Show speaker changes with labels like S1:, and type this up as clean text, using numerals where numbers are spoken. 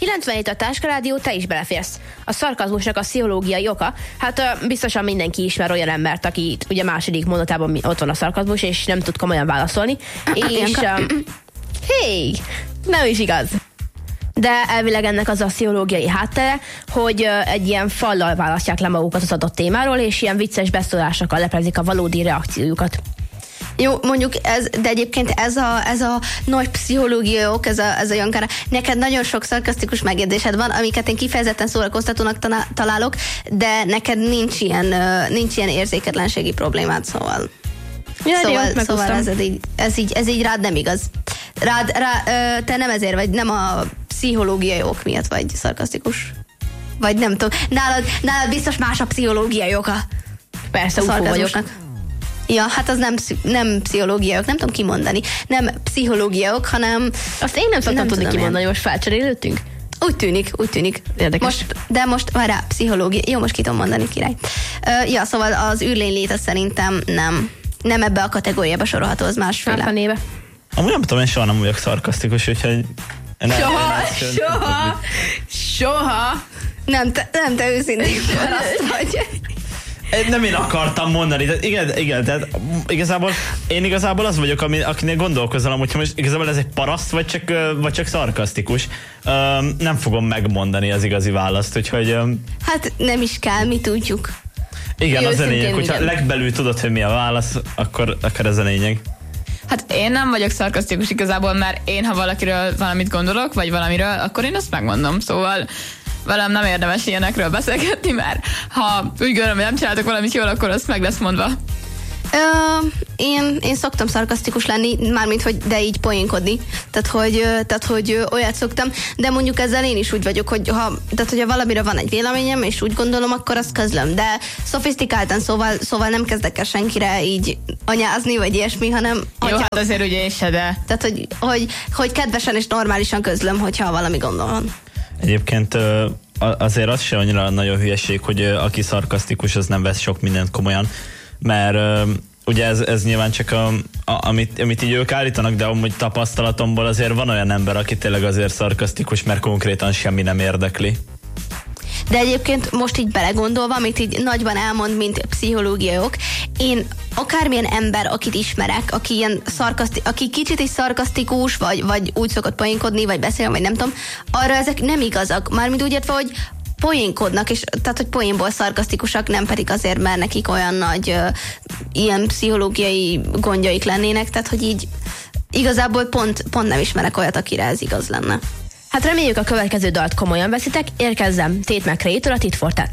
S1: 97 a Táskarádió, te is beleférsz. A szarkazmusnak a pszichológiai oka, hát biztosan mindenki ismer olyan embert, aki ugye második mondatában ott van a szarkazmus, és nem tud komolyan válaszolni. És hé, nem is igaz. De elvileg ennek az a pszichológiai háttere, hogy egy ilyen fallal választják le magukat az adott témáról, és ilyen vicces beszólásokkal leplezik a valódi reakciójukat.
S2: Jó, mondjuk de egyébként ez a nagy pszichológiai ok, ez a Jankára. Neked nagyon sok szarkasztikus megjegyzésed van, amiket én kifejezetten szórakoztatónak találok, de neked nincs ilyen érzéketlenségi problémád, szóval.
S1: Ja,
S2: szóval ez így rád nem igaz. Te nem ezért vagy, nem a pszichológiai ok miatt vagy szarkasztikus. Vagy nem tudom. Nálad biztos más a pszichológiai oka.
S1: Persze, UFO vagyok.
S2: Ja, hát az nem pszichológiaiok, nem tudom kimondani. Nem pszichológiaiok, hanem...
S1: Azt én nem szoktam tudni kimondani, most felcserélődtünk?
S2: Úgy tűnik.
S1: Érdekes.
S2: Most várjál, pszichológia. Jó, most ki tudom mondani, király. Ja, szóval az űrlénylét az szerintem nem ebbe a kategóriába sorolható, az másféle.
S1: A néve.
S3: Amúgy nem tudom, én soha nem vagyok szarkasztikus, úgyhogy...
S2: Soha! Nem te őszintén paraszt vagy.
S3: Nem én akartam mondani, tehát igen, tehát igazából az vagyok, akinél gondolkozom, hogy most igazából ez egy paraszt, vagy csak szarkasztikus. Nem fogom megmondani az igazi választ, úgyhogy...
S2: Hát nem is kell, mi tudjuk.
S3: Igen, az a lényeg, hogyha legbelül tudod, hogy mi a válasz, akkor ez a lényeg.
S4: Hát én nem vagyok szarkasztikus igazából, mert én, ha valakiről valamit gondolok, vagy valamiről, akkor én azt megmondom, szóval velem nem érdemes ilyenekről beszélgetni, mert ha úgy gondolom, hogy nem csináltok valamit jól, akkor azt meg lesz mondva.
S2: Én szoktam szarkasztikus lenni, mármint, hogy de így poénkodni. Tehát, hogy olyat szoktam, de mondjuk ezzel én is úgy vagyok, hogy ha valamire van egy véleményem, és úgy gondolom, akkor azt közlöm. De szofisztikáltan, szóval nem kezdek el senkire így anyázni, vagy ilyesmi, hanem...
S4: Jó, hát azért ugye én se, de...
S2: Tehát, hogy kedvesen és normálisan közlöm, hogyha valami gondol van.
S3: Egyébként azért az se annyira nagyon hülyeség, hogy aki szarkasztikus, az nem vesz sok mindent komolyan, mert ugye ez nyilván csak amit így ők állítanak, de amúgy tapasztalatomból azért van olyan ember, aki tényleg azért szarkasztikus, mert konkrétan semmi nem érdekli.
S2: De egyébként most így belegondolva, amit így nagyban elmond, mint pszichológiai ok, én akármilyen ember, akit ismerek, aki kicsit is szarkasztikus, vagy úgy szokott poénkodni, vagy beszél, vagy nem tudom, arra ezek nem igazak. Mármint úgy értve, hogy poénkodnak, és tehát, hogy poénból szarkasztikusak, nem pedig azért, mert nekik olyan nagy ilyen pszichológiai gondjaik lennének, tehát, hogy így igazából pont nem ismerek olyat, akire ez igaz lenne.
S1: Hát reméljük a következő dalt komolyan veszitek, érkezzem Tate McRae-től a Tit for Tat.